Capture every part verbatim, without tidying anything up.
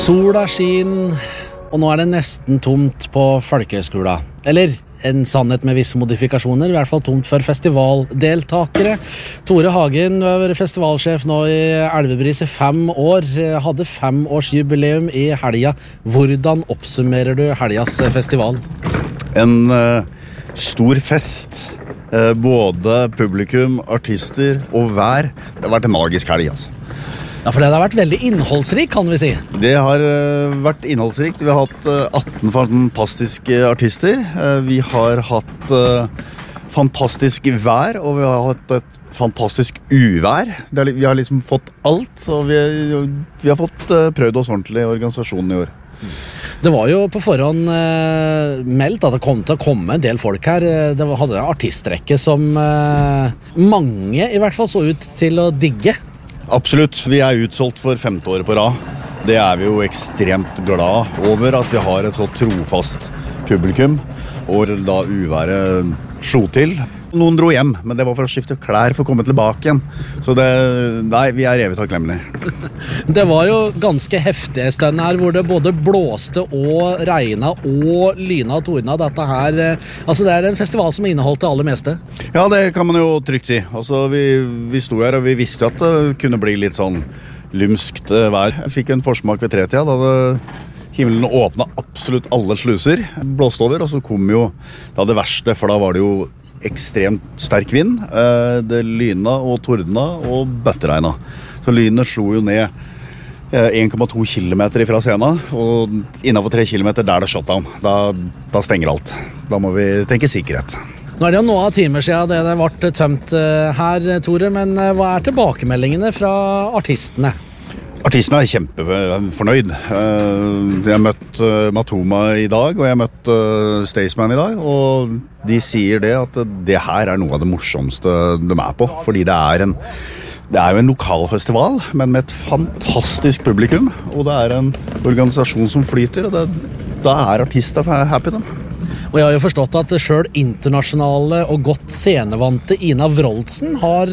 Sola skin, og nå er det nesten tomt på folkehøyskolen. Eller en sannhet med visse modifikasjoner, i hvert fall tomt for festivaldeltakere. Tore Hagen, du har vært festivalsjef nå i Elvebris i fem år, hadde fem års jubileum i helga. Hvordan oppsummerer du helgas festival? En uh, stor fest. Uh, både publikum, artister og vær. Det har vært en magisk helg, altså. Ja, for det har vært veldig innholdsrik, kan vi si. Det har uh, vært innholdsrikt. Vi har hatt uh, atten fantastiske artister. Uh, vi har hatt uh, fantastisk vær, og vi har hatt et fantastisk uvær. Det er, vi har liksom fått alt, og vi, vi har fått uh, prøvd oss ordentlig i organisasjonen i år. Det var jo på forhånd uh, meldt at det kom til å komme en del folk her. Det hadde en artistrekke som uh, mange i hvert fall så ut til å digge. Absolutt. Vi er utsolgt for femte året på rad. Det er vi jo ekstremt glad over, at vi har et så trofast publikum. Og da uværet slo til. Noen dro hjem, men det var for å skifte klær for å komme tilbake igjen. Så det, nei, vi er evig takknemlige. Det var jo ganske heftige stund her, hvor det både blåste og regnet og lyna og tordna. Dette her, altså det er en festival som inneholdt det aller meste. Ja, det kan man jo trygt si. Altså, vi, vi sto her, og vi visste at det kunne bli litt sånn lumskt vær. Jeg fikk en forsmak ved tretida, da det himmelen åpnet absolutt alle sluser. Blåste over, og så kom jo da det verste, for da var det jo ekstremt sterk vind. Det lyna og tordna og bøtteregna. Så lynet slo jo ned en komma to kilometer fra scenen, og innenfor tre kilometer der det shutdown. Da, da stenger alt. Da må vi tenke sikkerhet. Nå er det jo noen av timer siden det det ble tømt her, Tore, men hva er tilbakemeldingene fra artistene? Artistene er kjempefornøyd. Jeg har møtt Matoma i dag, og jeg har møtt Staysman i dag, og de sier det at det her er noe av det morsomste de er på, fordi det er en Det er jo en lokalfestival, men med et fantastisk publikum, og det er en organisasjon som flyter, og det, da er artister happy, da. Og jeg har jo forstått at selv internasjonale og godt scenevante Ina Wroldsen har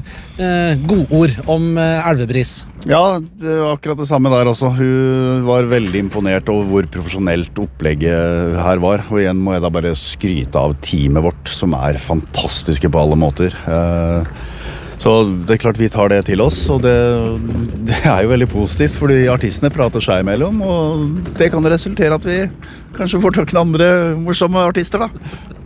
eh, godord om eh, Elvebris. Ja, det er akkurat det samme der også. Hun var veldig imponert over hvor profesjonelt opplegget her var. Og igjen må jeg da bare skryte av teamet vårt, som er fantastiske på alle måter. Eh, Så det er klart vi tar det til oss, og det, det er jo veldig positivt, fordi artistene prater seg imellom, og det kan resultere at vi kanskje får tak i andre morsomme artister, da.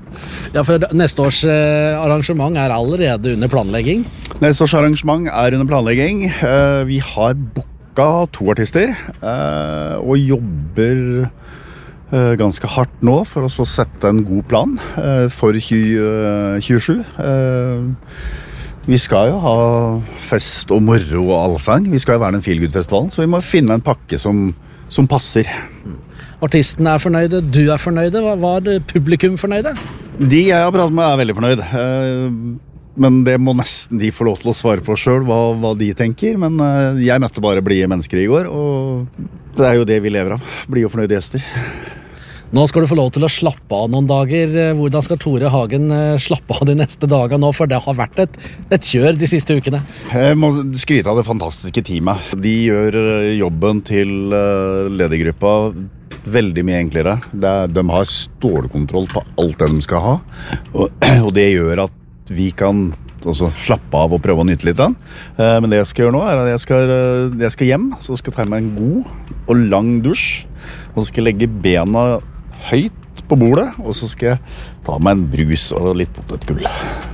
Ja, for neste års arrangement er allerede under planlegging. Neste års arrangement er under planlegging. Vi har booka to artister, og jobber ganske hardt nå for å sette en god plan for tjue tjuesju. Vi skal jo ha fest og moro og allsang. Vi skal jo være den Feelgood-festivalen, så vi må finne en pakke som, som passer. Artistene er fornøyde, du er fornøyde. Var det publikum fornøyde? De jeg har pratet med er veldig fornøyd. Men det må nesten de få lov til å svare på selv, hva, hva de tenker. Men jeg møtte bare blide mennesker i går, og det er jo det vi lever av. Blide og fornøyde gjester. Nå skal du få lov til å slappe av noen dager. Hvordan skal Tore Hagen slappe av de neste dagene nå? For det har vært et, et kjør de siste ukene. Jeg må skryte av det fantastiske teamet. De gjør jobben til ledergruppa veldig mye enklere. De har stålkontroll på alt det de skal ha. Og det gjør at vi kan altså, slappe av og prøve å nyte litt. Men det jeg skal gjøre nå er at jeg skal, jeg skal hjem, så skal jeg ta meg en god og lang dusj. Og så skal jeg legge bena høyt på bordet, og så skal jeg ta meg en brus og litt potetgull.